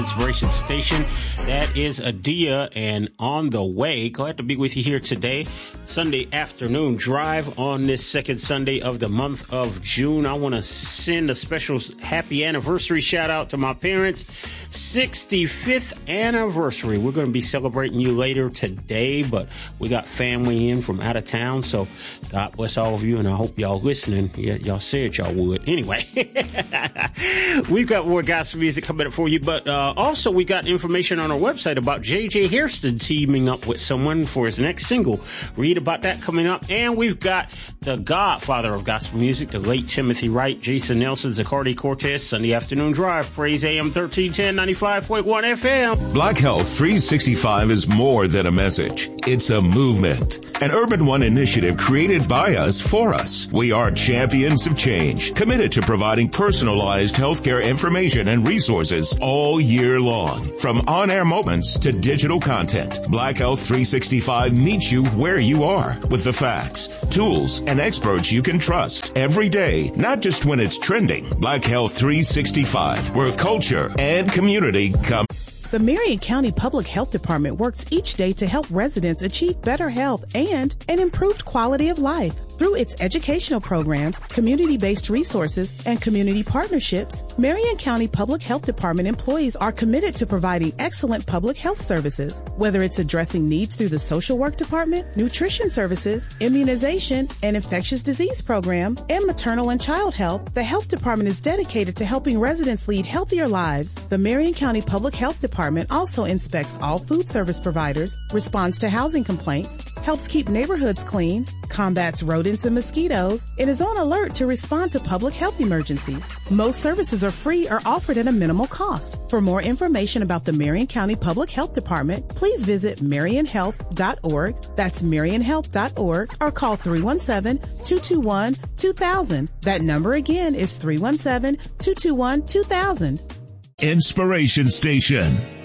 Inspiration Station. That is Adia and On the Way. Glad to be with you here today. Sunday afternoon drive on this second Sunday of the month of June. I want to send a special happy anniversary shout out to my parents. 65th anniversary. We're going to be celebrating you later today, but we got family in from out of town, so God bless all of you, and I hope y'all listening. Yeah, y'all said y'all would. Anyway, we've got more gospel music coming up for you, but also we got information on our website about J.J. Hairston teaming up with someone for his next single. Read about that coming up, and we've got the godfather of gospel music, the late Timothy Wright, Jason Nelson, Zaccardi Cortez, Sunday Afternoon Drive, Praise AM 1310, 95.1 FM. Black Health 365 is more than a message. It's a movement. An Urban One initiative created by us for us. We are champions of change, committed to providing personalized healthcare information and resources all year long. From on-air moments to digital content, Black Health 365 meets you where you are with the facts, tools, and experts you can trust every day, not just when it's trending. Black Health 365, where culture and community come. The Marion County Public Health Department works each day to help residents achieve better health and an improved quality of life. Through its educational programs, community-based resources, and community partnerships, Marion County Public Health Department employees are committed to providing excellent public health services. Whether it's addressing needs through the social work department, nutrition services, immunization, and infectious disease program, and maternal and child health, the health department is dedicated to helping residents lead healthier lives. The Marion County Public Health Department also inspects all food service providers, responds to housing complaints, helps keep neighborhoods clean, combats rodents and mosquitoes, and is on alert to respond to public health emergencies. Most services are free or offered at a minimal cost. For more information about the Marion County Public Health Department, please visit marionhealth.org. That's marionhealth.org, or call 317-221-2000. That number again is 317-221-2000. Inspiration Station.